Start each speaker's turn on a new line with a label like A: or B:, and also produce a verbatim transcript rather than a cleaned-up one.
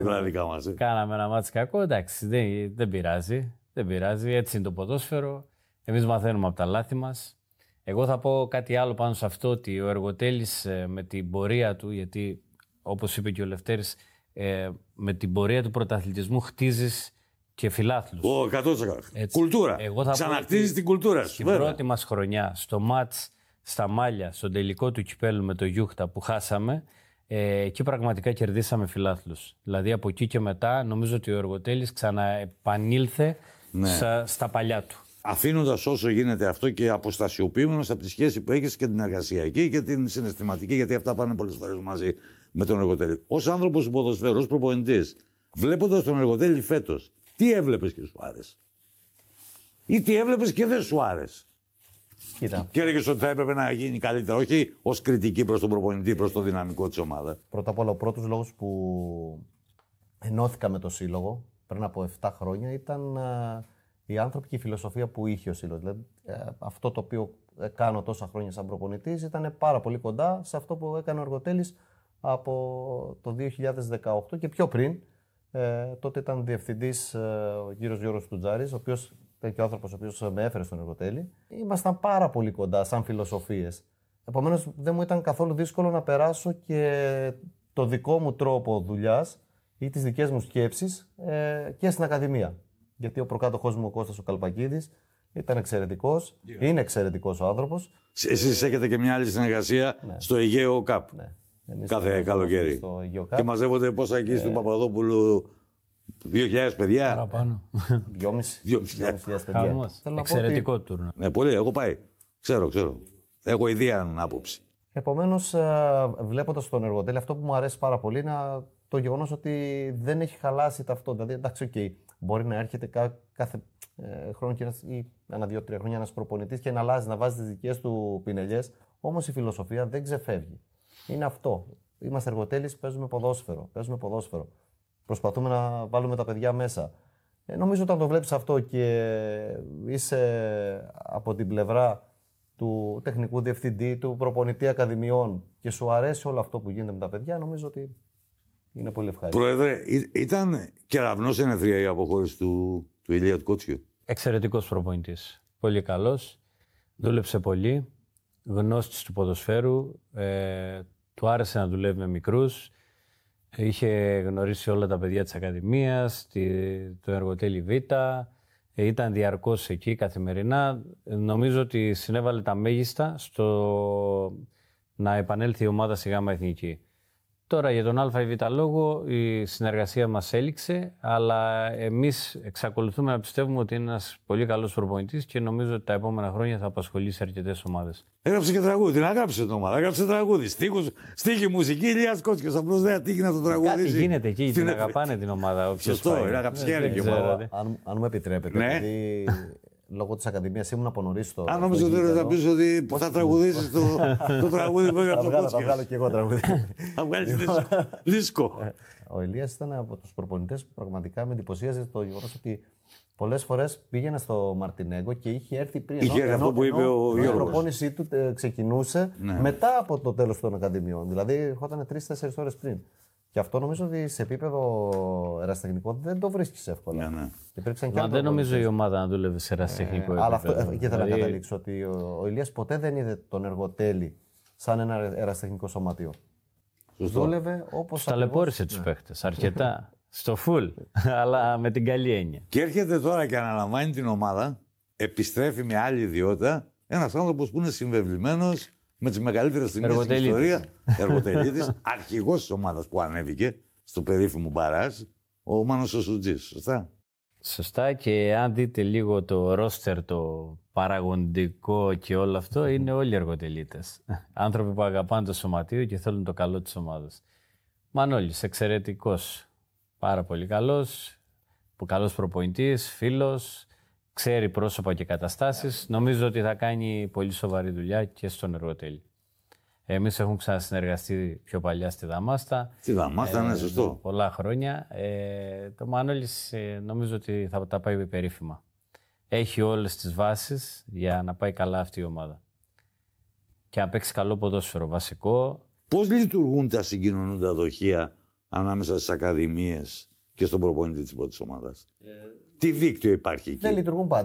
A: Δικά μας, ε.
B: Κάναμε ένα μάτς κακό, εντάξει, δεν, δεν πειράζει. Δεν πειράζει, έτσι είναι το ποδόσφαιρο. Εμείς μαθαίνουμε από τα λάθη μας. Εγώ θα πω κάτι άλλο πάνω σε αυτό, ότι ο Εργοτέλης με την πορεία του, γιατί όπως είπε και ο Λευτέρης, με την πορεία του πρωταθλητισμού χτίζεις και φιλάθλους.
A: Ω, εκατό τοις εκατό. Κουλτούρα. Ξανακτίζεις την κουλτούρα σου.
B: Στην πρώτη μας χρονιά, στο μάτς στα Μάλια, στον τελικό του κυπέλου με το Γιούχτα που χάσαμε, ε, εκεί πραγματικά κερδίσαμε φιλάθλους. Δηλαδή από εκεί και μετά νομίζω ότι ο Εργοτέλης ξαναεπανήλθε ναι. στα, στα παλιά του.
A: Αφήνοντας όσο γίνεται αυτό και αποστασιοποιούμενος από τη σχέση που έχεις και την εργασιακή και την συναισθηματική, γιατί αυτά πάνε πολλές φορές μαζί με τον Εργοτέλη. Ως άνθρωπος του ποδοσφαίρου, ως προπονητής, βλέποντας τον Εργοτέλη φέτος, τι έβλεπες και σου άρεσε? Ή τι έβλεπες και δεν σου άρεσε?
C: Κοίτα.
A: Και έλεγες ότι θα έπρεπε να γίνει καλύτερα, όχι ως κριτική προς τον προπονητή, προς το δυναμικό της ομάδας.
C: Πρώτα απ' όλα, ο πρώτος λόγος που ενώθηκα με το σύλλογο πριν από επτά χρόνια ήταν α, οι άνθρωποι και η φιλοσοφία που είχε ο σύλλογος. Δηλαδή, α, αυτό το οποίο κάνω τόσα χρόνια σαν προπονητής ήταν πάρα πολύ κοντά σε αυτό που έκανε ο Εργοτέλης από το δύο χιλιάδες δεκαοκτώ και πιο πριν. Ε, τότε ήταν διευθυντής ε, ο κύριος Γιώργος Τουτζάρης, ο οποίος ήταν και ο άνθρωπος ο οποίος με έφερε στον Εργοτέλη. Ήμασταν πάρα πολύ κοντά σαν φιλοσοφίες. Επομένως, δεν μου ήταν καθόλου δύσκολο να περάσω και το δικό μου τρόπο δουλειάς ή τις δικές μου σκέψεις ε, και στην Ακαδημία. Γιατί ο προκάτοχός μου, ο Κώστας ο Καλπακίδης, ήταν εξαιρετικός, yeah. είναι εξαιρετικός ο άνθρωπος.
A: Εσείς έχετε και μια άλλη συνεργασία ναι. στο Αιγαίο Cup.
C: Ναι.
A: Κάθε καλοκαίρι. Και μαζεύονται πόσα εκεί ε... του Παπαδόπουλου, δύο χιλιάδες παιδιά.
B: Παραπάνω.
C: δυόμισι χιλιάδες παιδιά.
B: Εξαιρετικό ότι... τουρνά.
A: Ναι, πολύ. Έχω πάει. Ξέρω, ξέρω. Έχω ιδία άποψη.
C: Επομένως, βλέποντας τον Εργοτέλη, αυτό που μου αρέσει πάρα πολύ είναι το γεγονός ότι δεν έχει χαλάσει ταυτότητα. Δηλαδή, εντάξει, οκ, okay, μπορεί να έρχεται κά, κάθε ε, χρόνο και ένας, ή ένα, δύο, τρία χρόνια ένας προπονητής και να αλλάζει, να βάζει τις δικές του πινελιές. Όμως η φιλοσοφία δεν ξεφεύγει. Είναι αυτό. Είμαστε Εργοτέλης, παίζουμε ποδόσφαιρο. Παίζουμε ποδόσφαιρο. Προσπαθούμε να βάλουμε τα παιδιά μέσα. Ε, νομίζω όταν το βλέπεις αυτό και είσαι από την πλευρά του τεχνικού διευθυντή, του προπονητή ακαδημιών και σου αρέσει όλο αυτό που γίνεται με τα παιδιά, νομίζω ότι είναι πολύ ευχάριστο.
A: Πρόεδρε, ήταν κεραυνός ενεθρία η αποχώρηση του, του Ηλία του Κότσιου.
B: Εξαιρετικός προπονητής. Πολύ καλός. Δούλεψε πολύ. Γνώστης του ποδοσφαίρου. Ε, του άρεσε να δουλεύει με μικρούς. Είχε γνωρίσει όλα τα παιδιά της Ακαδημίας, το Εργοτέλη Β. Ήταν διαρκώς εκεί καθημερινά. Νομίζω ότι συνέβαλε τα μέγιστα στο να επανέλθει η ομάδα στη Γάμα Εθνική. Τώρα για τον Α ή Β λόγο η συνεργασία μας έληξε, αλλά εμείς εξακολουθούμε να πιστεύουμε ότι είναι ένας πολύ καλός προπονητής και νομίζω ότι τα επόμενα χρόνια θα απασχολήσει αρκετές ομάδες.
A: Έγραψε και τραγούδι, την έγραψε την ομάδα, έγραψε τραγούδι. Στίχους, στίχη, μουσική, Ηλίας Κότσιος. Απλώς δεν τύχει να το τραγουδίσει.
B: Κάτι γίνεται εκεί, την αγαπάνε την ομάδα.
A: Σωστό, είναι αγαπησιάρικη ομάδα.
C: Αν μου επιτρέπετε, γιατί λόγω της Ακαδημίας ήμουν από νωρίς στο.
A: Αν νομίζω ότι θα πεις ότι θα τραγουδήσεις το τραγούδι που έγραψε ο Κότσιος.
C: Θα βγάλω και εγώ τραγούδι.
A: Θα βγάλεις δίσκο.
C: Ο Ηλίας ήταν από τους προπονητές που πραγματικά με εντυπωσίαζε το γεγονός ότι πολλές φορές πήγαινε στο Μαρτινέγκο και είχε έρθει πριν.
A: Είχε έρθει αυτό που είπε ο Γιώργος.
C: Η προπόνησή του ξεκινούσε μετά από το τέλος των Ακαδημιών. Δηλαδή ερχόταν τρεις-τέσσερις ώρες πριν. Και αυτό νομίζω ότι σε επίπεδο ερασιτεχνικό δεν το βρίσκεις εύκολα.
A: Ναι, ναι.
B: Μα δεν νομίζω η ομάδα να δούλευε σε ερασιτεχνικό επίπεδο.
C: Αλλά αυτό και ήθελα να καταλήξω ότι ο Ηλίας ποτέ δεν είδε τον Εργοτέλη σαν ένα ερασιτεχνικό σωματείο. Δούλευε όπως.
B: Ταλαιπώρησε τους παίχτες αρκετά. Στο φουλ, αλλά με την καλή έννοια.
A: Και έρχεται τώρα και αναλαμβάνει την ομάδα, επιστρέφει με άλλη ιδιότητα, ένας άνθρωπος που είναι συμβεβλημένος με τις μεγαλύτερες στιγμές στην ιστορία. Εργοτελίτης, αρχηγός της ομάδας που ανέβηκε στο περίφημο μπαράζ, ο Μάνος ο Σουτζής. Σωστά.
B: Σωστά, και αν δείτε λίγο το ρόστερ, το παραγωγικό και όλο αυτό, είναι όλοι εργοτελίτες. Άνθρωποι που αγαπάνε το σωματείο και θέλουν το καλό της ομάδας. Μανώλης, εξαιρετικός. Πάρα πολύ καλός, καλός προπονητής, φίλος, ξέρει πρόσωπα και καταστάσεις. Νομίζω ότι θα κάνει πολύ σοβαρή δουλειά και στον Εργοτέλη. Εμείς έχουμε ξανασυνεργαστεί πιο παλιά στη Δαμάστα.
A: Στη Δαμάστα, είναι ε, σωστό.
B: Πολλά χρόνια. Ε, το Μανώλης ε, νομίζω ότι θα τα πάει περίφημα. Έχει όλες τις βάσεις για να πάει καλά αυτή η ομάδα. Και να παίξει καλό ποδόσφαιρο βασικό.
A: Πώς λειτουργούν τα συγκοινωνούντα δοχεία ανάμεσα στις ακαδημίες και στον προπονητή της πρώτης ομάδας. Ε... Τι δίκτυο υπάρχει εκεί.
C: Δεν λειτουργούν πάντα.